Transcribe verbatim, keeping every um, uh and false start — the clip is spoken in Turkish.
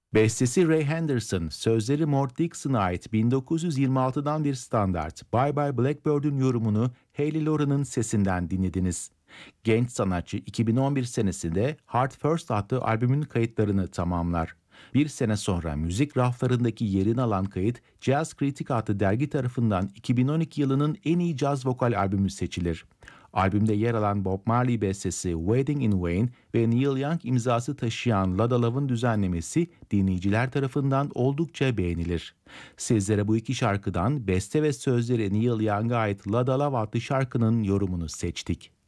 Bestesi Ray Henderson, sözleri Mort Dixon'a ait bin dokuz yüz yirmi altıdan bir standart Bye Bye Blackbird'ün yorumunu Hayley Laura'nın sesinden dinlediniz. Genç sanatçı iki bin on bir senesinde Heart First adlı albümün kayıtlarını tamamlar. Bir sene sonra müzik raflarındaki yerini alan kayıt Jazz Critic adlı dergi tarafından iki bin on iki yılının en iyi caz vokal albümü seçilir. Albümde yer alan Bob Marley bestesi Waiting in Vain ve Neil Young imzası taşıyan Lada Love'ın düzenlemesi dinleyiciler tarafından oldukça beğenilir. Sizlere bu iki şarkıdan beste ve sözleri Neil Young'a ait Lada Love adlı şarkının yorumunu seçtik.